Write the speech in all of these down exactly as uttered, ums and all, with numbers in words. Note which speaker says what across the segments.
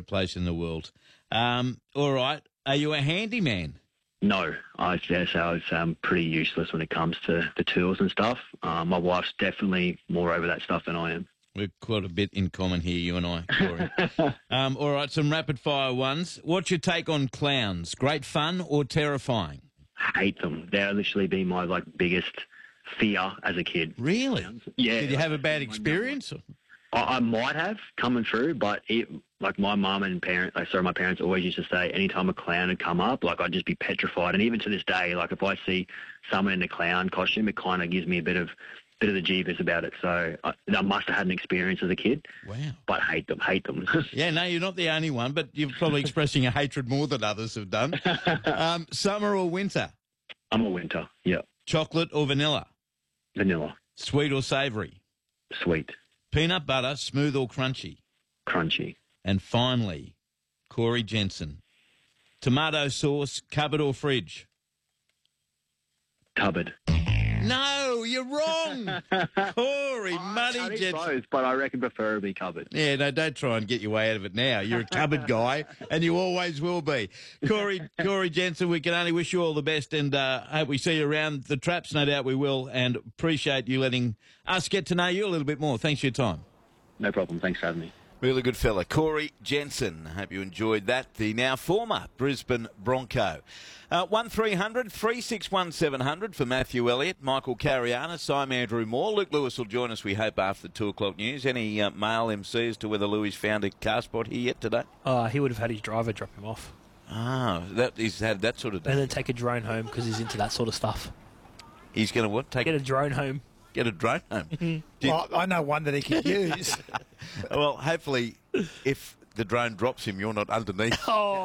Speaker 1: place in the world. Um, all right. Are you a handyman?
Speaker 2: No, I guess I was um, pretty useless when it comes to the tools and stuff. Uh, my wife's definitely more over that stuff than I am.
Speaker 1: We've quite a bit in common here, you and I, Corey. um, all right, some rapid-fire ones. What's your take on clowns? Great fun or terrifying?
Speaker 2: Hate them. They're literally been my like biggest fear as a kid.
Speaker 1: Really?
Speaker 2: Yeah.
Speaker 1: Did you have a bad experience?
Speaker 2: I, I might have coming through, but it, like my mum and parents, like, sorry, my parents always used to say anytime a clown had come up, like I'd just be petrified. And even to this day, like if I see someone in a clown costume, it kind of gives me a bit of bit of the jeebus about it. So I, I must have had an experience as a kid.
Speaker 1: Wow.
Speaker 2: But hate them, hate them.
Speaker 1: Yeah, no, you're not the only one, but you're probably expressing a hatred more than others have done. Um, summer or winter?
Speaker 2: I'm a winter, yeah.
Speaker 1: Chocolate or vanilla?
Speaker 2: Vanilla.
Speaker 1: Sweet or savoury?
Speaker 2: Sweet.
Speaker 1: Peanut butter, smooth or crunchy?
Speaker 2: Crunchy.
Speaker 1: And finally, Corey Jensen, tomato sauce, cupboard or fridge?
Speaker 2: Cupboard.
Speaker 1: No, you're wrong. Corey,
Speaker 2: I
Speaker 1: Money
Speaker 2: eat
Speaker 1: Jensen.
Speaker 2: both, but I reckon preferably cupboard.
Speaker 1: Yeah, no, don't try and get your way out of it now. You're a cupboard guy, and you always will be. Corey, Corey Jensen, we can only wish you all the best, and uh, hope we see you around the traps. No doubt we will, and appreciate you letting us get to know you a little bit more. Thanks for your time.
Speaker 2: No problem. Thanks for having me.
Speaker 1: Really good fella. Corey Jensen. Hope you enjoyed that. The now former Brisbane Bronco. Uh, one three hundred three six one seven hundred for Matthew Elliott, Michael Cariana, Simon Andrew Moore. Luke Lewis will join us, we hope, after the two o'clock news. Any uh, male M C as to whether Louis found a car spot here yet today?
Speaker 3: Uh, he would have had his driver drop him off.
Speaker 1: Ah, that, he's had that sort of day.
Speaker 3: And then take a drone home because he's into that sort of stuff.
Speaker 1: He's going to what? Take
Speaker 3: Get a drone home.
Speaker 1: Get a drone home. You,
Speaker 4: Well, I know one that he could use.
Speaker 1: well, hopefully, if the drone drops him, you're not underneath.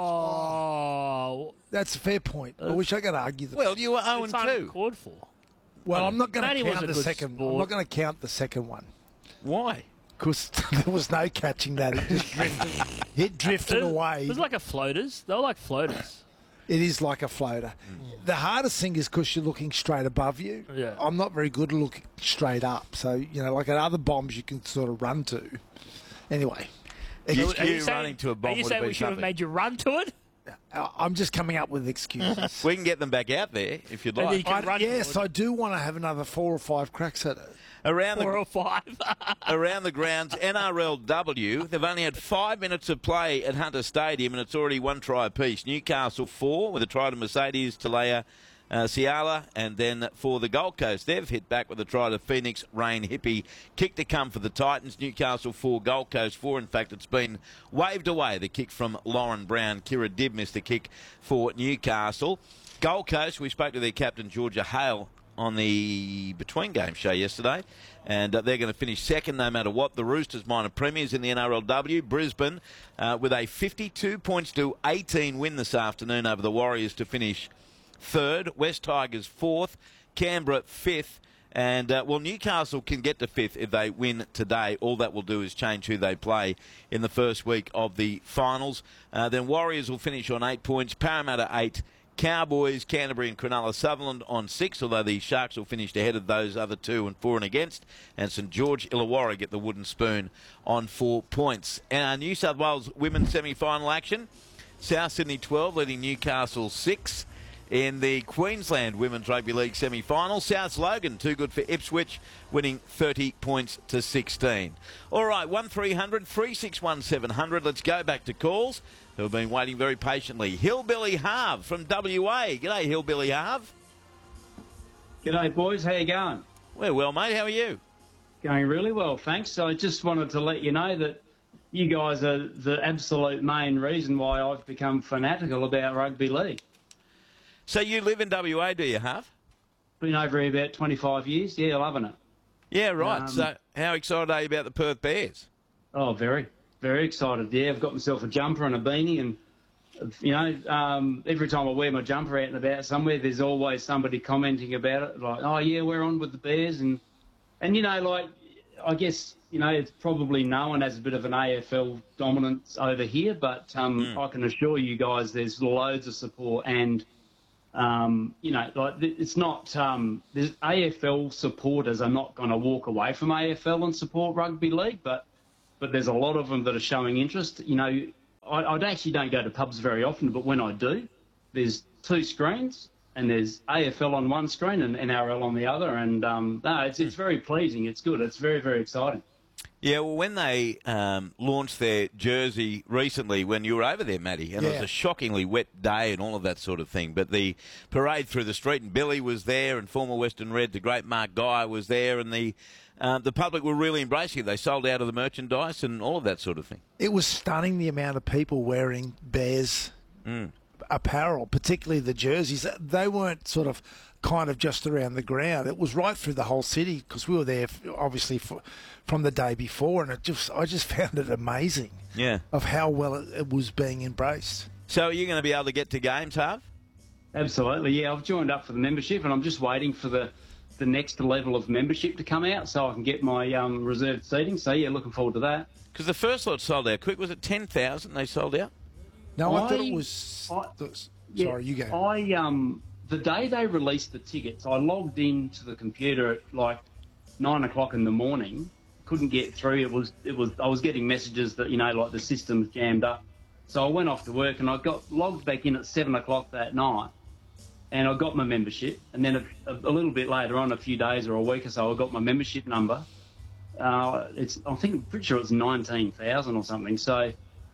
Speaker 3: Oh,
Speaker 4: That's a fair point. I wish I could argue that.
Speaker 1: Well, you were oh
Speaker 3: it's
Speaker 1: and two.
Speaker 3: uncalled for.
Speaker 4: Well, I'm not going
Speaker 3: Matty
Speaker 4: to
Speaker 3: was
Speaker 4: count
Speaker 3: a
Speaker 4: the
Speaker 3: good
Speaker 4: second. I'm
Speaker 3: sport.
Speaker 4: not going to count the second one
Speaker 1: Why?
Speaker 4: because there was no catching that. It just drifted, it drifted
Speaker 3: It was-
Speaker 4: away.
Speaker 3: It was like a floaters. They were like floaters.
Speaker 4: It is like a floater. The hardest thing is because you're looking straight above you.
Speaker 3: Yeah.
Speaker 4: I'm not very good at looking straight up. So, you know, like at other bombs you can sort of run to. Anyway.
Speaker 1: You,
Speaker 4: ex-
Speaker 3: Are you
Speaker 1: you
Speaker 3: saying-
Speaker 1: running to a bomb
Speaker 3: Are you
Speaker 1: would
Speaker 3: saying
Speaker 1: have
Speaker 3: we
Speaker 1: been
Speaker 3: should have
Speaker 1: something.
Speaker 3: made you run to it?
Speaker 4: I'm just coming up with excuses.
Speaker 1: We can get them back out there if you'd
Speaker 3: And
Speaker 1: like.
Speaker 3: you can
Speaker 4: I,
Speaker 3: run
Speaker 4: yes,
Speaker 3: to it.
Speaker 4: I do want to have another four or five cracks at it.
Speaker 1: Around
Speaker 3: Four
Speaker 1: the
Speaker 3: or five.
Speaker 1: around the grounds, N R L W. They've only had five minutes of play at Hunter Stadium, and it's already one try apiece. Newcastle four with a try to Mercedes Talea uh, Ciala, and then for the Gold Coast, they've hit back with a try to Phoenix Rain Hippie. Kick to come for the Titans. Newcastle four, Gold Coast four. In fact, it's been waved away. The kick from Lauren Brown. Kira Dibb missed the kick for Newcastle. Gold Coast, we spoke to their captain Georgia Hale on the Between Game show yesterday, and uh, they're going to finish second no matter what. The Roosters minor premiers in the N R L W. Brisbane uh, with a fifty-two points to eighteen win this afternoon over the Warriors to finish third. West Tigers fourth. Canberra fifth. And, uh, well, Newcastle can get to fifth if they win today. All that will do is change who they play in the first week of the finals. Uh, then Warriors will finish on eight points. Parramatta eight. Cowboys, Canterbury and Cronulla Sutherland on six, although the Sharks will finish ahead of those other two and four and against. And St George Illawarra get the wooden spoon on four points. And our New South Wales women's semi-final action, South Sydney twelve leading Newcastle six. In the Queensland Women's Rugby League semi-final, South Logan, too good for Ipswich, winning thirty points to sixteen. All right, one three hundred three six one seven hundred. Let's go back to calls who have been waiting very patiently. Hillbilly Harv from W A. G'day, Hillbilly Harv.
Speaker 5: G'day, boys. How you going?
Speaker 1: We're well, mate. How are you?
Speaker 5: Going really well, thanks. I just wanted to let you know that you guys are the absolute main reason why I've become fanatical about rugby league.
Speaker 1: So you live in W A, do you, Harv?
Speaker 5: Been over here about twenty-five years. Yeah, loving it.
Speaker 1: Yeah, right.
Speaker 5: Um,
Speaker 1: so how excited are you about the Perth Bears?
Speaker 5: Oh, very, very excited. Yeah, I've got myself a jumper and a beanie, and you know, um, every time I wear my jumper out and about somewhere, there's always somebody commenting about it, like, "Oh yeah, we're on with the Bears," and and you know, like, I guess you know it's probably known as a bit of an A F L dominance over here, but um,
Speaker 1: Mm.
Speaker 5: I can assure you guys, there's loads of support and. Um, you know, like it's not. Um, there's A F L supporters are not going to walk away from A F L and support rugby league, but but there's a lot of them that are showing interest. You know, I, I actually don't go to pubs very often, but when I do, there's two screens, and there's A F L on one screen and N R L on the other, and um, no, it's it's very pleasing. It's good. It's very, very exciting.
Speaker 1: Yeah, well, when they um, launched their jersey recently, when you were over there, Matty, and it was
Speaker 4: Yeah.
Speaker 1: a shockingly wet day and all of that sort of thing, but the parade through the street, and Billy was there, and former Western Red, the great Mark Guy was there, and the uh, the public were really embracing it. They sold out of the merchandise and all of that sort of thing.
Speaker 4: It was stunning the amount of people wearing Bears apparel, particularly the jerseys. They weren't sort of kind of just around the ground. It was right through the whole city because we were there, obviously, for, from the day before, and it just I just found it amazing
Speaker 1: Yeah.
Speaker 4: of how well it, it was being embraced.
Speaker 1: So are you going to be able to get to games, Harv?
Speaker 5: Absolutely, yeah. I've joined up for the membership, and I'm just waiting for the, the next level of membership to come out so I can get my um, reserved seating. So, yeah, looking forward to that.
Speaker 1: Because the first lot sold out quick. Was it ten thousand they sold out?
Speaker 4: No, I,
Speaker 5: I-
Speaker 4: thought it was...
Speaker 5: I-
Speaker 4: th-
Speaker 5: Yeah,
Speaker 4: sorry, you go.
Speaker 5: I um the day they released the tickets, I logged into the computer at like nine o'clock in the morning. Couldn't get through. It was it was I was getting messages that you know like the system's jammed up. So I went off to work and I got logged back in at seven o'clock that night, and I got my membership. And then a, a, a little bit later on, a few days or a week or so, I got my membership number. Uh, it's I think I'm pretty sure it's nineteen thousand or something. So.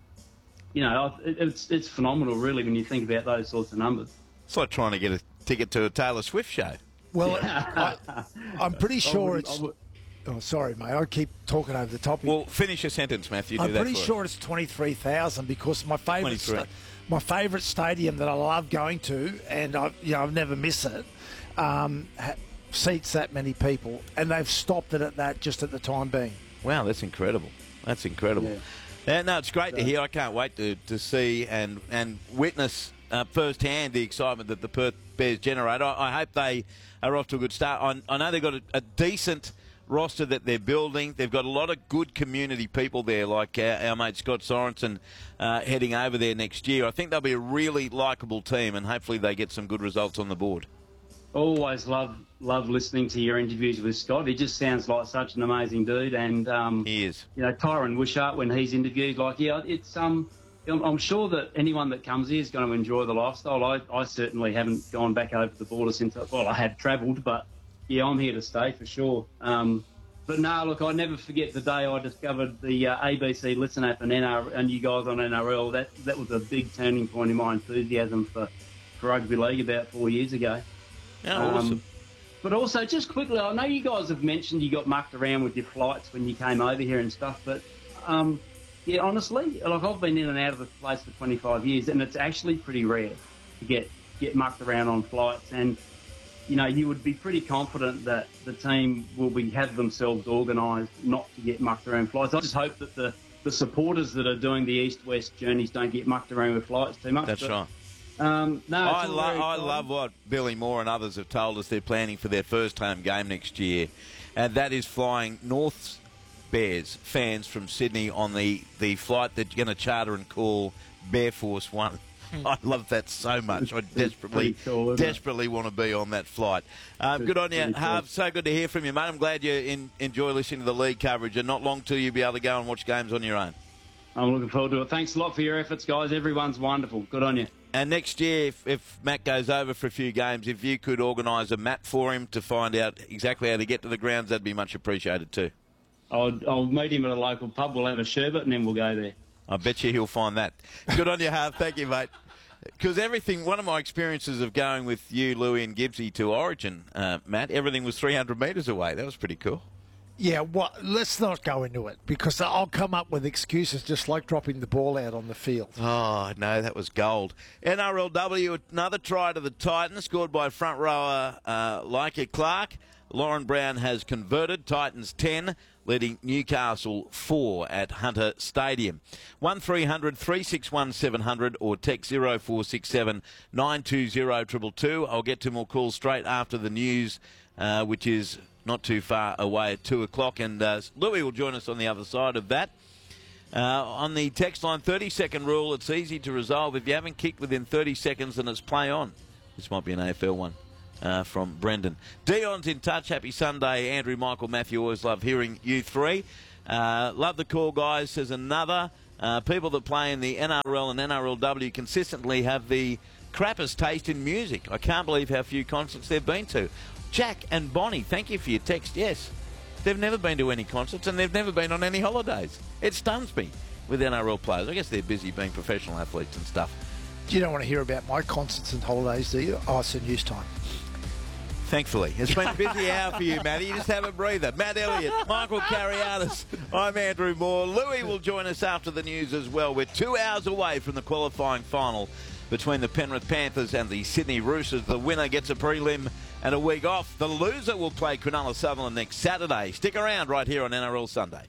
Speaker 5: You know, it, it's it's phenomenal, really, when you think about those sorts of numbers.
Speaker 1: It's like trying to get a ticket to a Taylor Swift show.
Speaker 4: Well, I, I'm pretty sure
Speaker 5: wouldn't-
Speaker 4: it's...
Speaker 5: I would-
Speaker 4: Oh, sorry, mate. I keep talking over the top.
Speaker 1: Well, finish your sentence, Matthew. Do
Speaker 4: I'm
Speaker 1: that
Speaker 4: pretty
Speaker 1: for us.
Speaker 4: sure it's twenty-three thousand because my favourite
Speaker 1: twenty-three.
Speaker 4: sta- my favourite stadium that I love going to, and I you know I've never missed it, um, ha- seats that many people, and they've stopped it at that just at the time being.
Speaker 1: Wow, that's incredible. That's incredible.
Speaker 5: Yeah.
Speaker 1: Yeah, no, it's great to hear. I can't wait to, to see and and witness uh, firsthand the excitement that the Perth Bears generate. I, I hope they are off to a good start. I, I know they've got a, a decent roster that they're building. They've got a lot of good community people there, like our, our mate Scott Sorensen uh, heading over there next year. I think they'll be a really likeable team, and hopefully they get some good results on the board.
Speaker 5: Always love love listening to your interviews with Scott. He just sounds like such an amazing dude, and um,
Speaker 1: He is.
Speaker 5: you know, Tyron Wishart when he's interviewed, like yeah, it's um, I'm I'm sure that anyone that comes here is going to enjoy the lifestyle. I, I certainly haven't gone back over the border since I, well I had travelled, but yeah, I'm here to stay for sure. Um, but no, look, I never forget the day I discovered the uh, A B C Listen app and N R and you guys on N R L. That that was a big turning point in my enthusiasm for, for rugby league about four years ago.
Speaker 1: Yeah,
Speaker 5: Um,
Speaker 1: awesome.
Speaker 5: But also, just quickly, I know you guys have mentioned you got mucked around with your flights when you came over here and stuff, but um, yeah, honestly, like I've been in and out of the place for twenty-five years, and it's actually pretty rare to get get mucked around on flights. And you know, you would be pretty confident that the team will be have themselves organised not to get mucked around flights. I just hope that the the supporters that are doing the east-west journeys don't get mucked around with flights too much.
Speaker 1: That's
Speaker 5: but,
Speaker 1: right.
Speaker 5: Um, no, it's
Speaker 1: I,
Speaker 5: all
Speaker 1: lo-
Speaker 5: very
Speaker 1: I
Speaker 5: exciting.
Speaker 1: love what Billy Moore and others have told us they're planning for their first home game next year, and that is flying North's Bears fans from Sydney on the, the flight that you're going to charter and call Bear Force One. I love that so much. I desperately,
Speaker 5: pretty cool, isn't it?
Speaker 1: desperately want to be on that flight. Um, good on you,
Speaker 5: pretty cool.
Speaker 1: Harv. So good to hear from you, mate. I'm glad you in, enjoy listening to the league coverage, and not long till you'll be able to go and watch games on your own.
Speaker 5: I'm looking forward to it. Thanks a lot for your efforts, guys. Everyone's wonderful. Good on you.
Speaker 1: And next year, if, if Matt goes over for a few games, if you could organise a map for him to find out exactly how to get to the grounds, that'd be much appreciated too.
Speaker 5: I'll, I'll meet him at a local pub. We'll have a sherbet and then we'll go there.
Speaker 1: I bet you he'll find that. Good on you, Harv. Thank you, mate. Because everything, one of my experiences of going with you, Louie and Gibbsy to Origin, uh, Matt, everything was three hundred metres away. That was pretty cool.
Speaker 4: Yeah, well, let's not go into it because I'll come up with excuses just like dropping the ball out on the field.
Speaker 1: Oh, no, that was gold. N R L W, another try to the Titans, scored by front rower uh, Leica Clark. Lauren Brown has converted. Titans ten, leading Newcastle four at Hunter Stadium. one three hundred, three six one, seven hundred or text zero four six seven, nine two zero, two two two. I'll get to more calls straight after the news, uh, which is not too far away at two o'clock. And uh, Louis will join us on the other side of that. Uh, on the text line, thirty-second rule, it's easy to resolve. If you haven't kicked within thirty seconds, then it's play on. This might be an A F L one uh, from Brendan. Dion's in touch. Happy Sunday, Andrew, Michael, Matthew. Always love hearing you three. Uh, love the call, guys. Says another Uh, people that play in the N R L and N R L W consistently have the crappest taste in music. I can't believe how few concerts they've been to. Jack and Bonnie, thank you for your text. Yes, they've never been to any concerts and they've never been on any holidays. It stuns me with N R L players. I guess they're busy being professional athletes and stuff.
Speaker 4: You don't want to hear about my concerts and holidays, do you? Oh, it's a news time.
Speaker 1: Thankfully. It's been a busy hour for you, Matty. You just have a breather. Matt Elliott, Michael Carriatis. I'm Andrew Moore. Louis will join us after the news as well. We're two hours away from the qualifying final between the Penrith Panthers and the Sydney Roosters. The winner gets a prelim and a week off. The loser will play Cronulla Sutherland next Saturday. Stick around right here on N R L Sunday.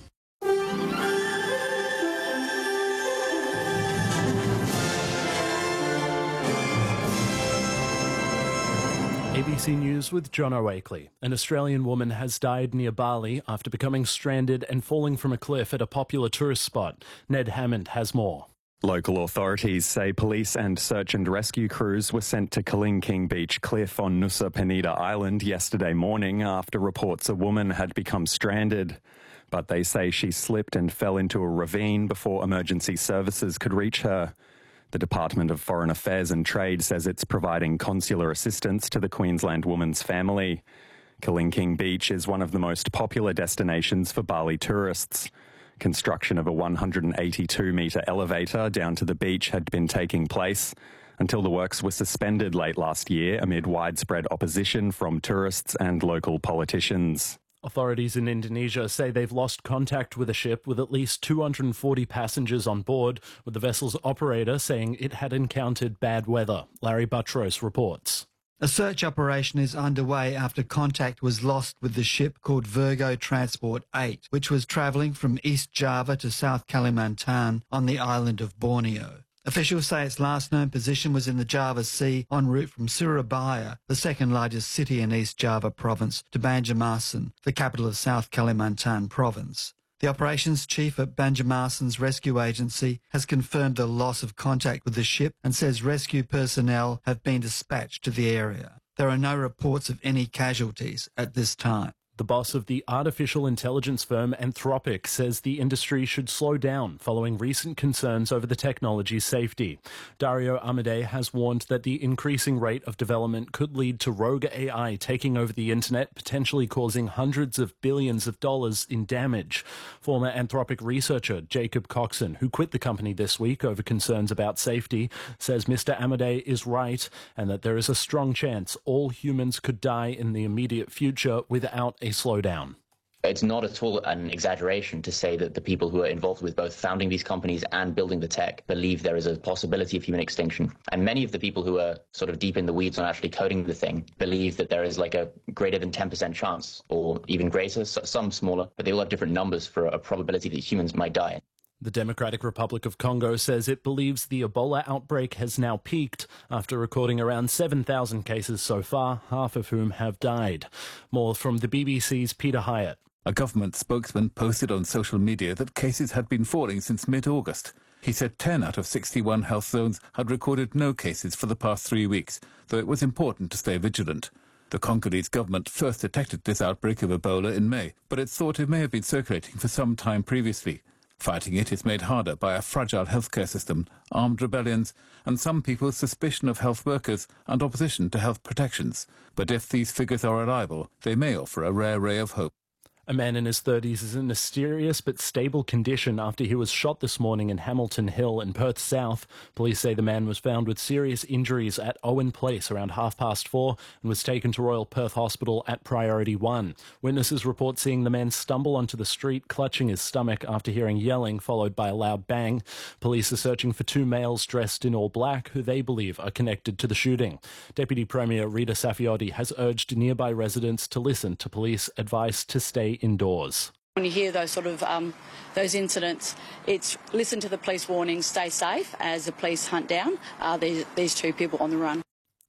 Speaker 6: A B C News with John O'Akley. An Australian woman has died near Bali after becoming stranded and falling from a cliff at a popular tourist spot. Ned Hammond has more.
Speaker 7: Local authorities say police and search and rescue crews were sent to Kalingking Beach Cliff on Nusa Penida Island yesterday morning after reports a woman had become stranded. But they say she slipped and fell into a ravine before emergency services could reach her. The Department of Foreign Affairs and Trade says it's providing consular assistance to the Queensland woman's family. Kalingking Beach is one of the most popular destinations for Bali tourists. Construction of a one hundred eighty-two metre elevator down to the beach had been taking place until the works were suspended late last year amid widespread opposition from tourists and local politicians.
Speaker 6: Authorities in Indonesia say they've lost contact with a ship with at least two hundred forty passengers on board, with the vessel's operator saying it had encountered bad weather. Larry Buttrose reports.
Speaker 8: A search operation is underway after contact was lost with the ship called Virgo Transport eight, which was travelling from East Java to South Kalimantan on the island of Borneo. Officials say its last known position was in the Java Sea en route from Surabaya, the second largest city in East Java province, to Banjarmasin, the capital of South Kalimantan province. The operations chief at Banjarmasin's rescue agency has confirmed the loss of contact with the ship and says rescue personnel have been dispatched to the area. There are no reports of any casualties at this time.
Speaker 6: The boss of the artificial intelligence firm Anthropic says the industry should slow down following recent concerns over the technology's safety. Dario Amodei has warned that the increasing rate of development could lead to rogue A I taking over the internet, potentially causing hundreds of billions of dollars in damage. Former Anthropic researcher Jacob Coxon, who quit the company this week over concerns about safety, says Mister Amodei is right and that there is a strong chance all humans could die in the immediate future without a slowdown.
Speaker 9: It's not at all an exaggeration to say that the people who are involved with both founding these companies and building the tech believe there is a possibility of human extinction. And many of the people who are sort of deep in the weeds on actually coding the thing believe that there is like a greater than ten percent chance, or even greater, some smaller, but they all have different numbers for a probability that humans might die.
Speaker 6: The Democratic Republic of Congo says it believes the Ebola outbreak has now peaked after recording around seven thousand cases so far, half of whom have died. More from the B B C's Peter Hyatt.
Speaker 10: A government spokesman posted on social media that cases had been falling since mid-August. He said ten out of sixty-one health zones had recorded no cases for the past three weeks, though it was important to stay vigilant. The Congolese government first detected this outbreak of Ebola in May, but it thought it may have been circulating for some time previously. Fighting it is made harder by a fragile healthcare system, armed rebellions, and some people's suspicion of health workers and opposition to health protections. But if these figures are reliable, they may offer a rare ray of hope.
Speaker 6: A man in his thirties is in a mysterious but stable condition after he was shot this morning in Hamilton Hill in Perth South. Police say the man was found with serious injuries at Owen Place around half past four and was taken to Royal Perth Hospital at Priority One. Witnesses report seeing the man stumble onto the street, clutching his stomach after hearing yelling, followed by a loud bang. Police are searching for two males dressed in all black who they believe are connected to the shooting. Deputy Premier Rita Saffioti has urged nearby residents to listen to police advice to stay indoors.
Speaker 11: When you hear those sort of um, those incidents, it's listen to the police warnings, stay safe as the police hunt down uh, these, these two people on the run.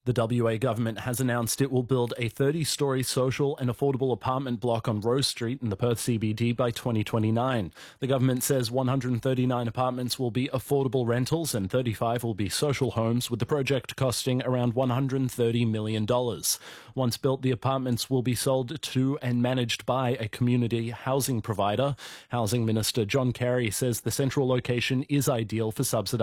Speaker 6: The W A government has announced it will build a thirty-storey social and affordable apartment block on Rose Street in the Perth C B D by twenty twenty-nine. The government says one hundred thirty-nine apartments will be affordable rentals and thirty-five will be social homes, with the project costing around one hundred thirty million dollars. Once built, the apartments will be sold to and managed by a community housing provider. Housing Minister John Carey says the central location is ideal for subsidised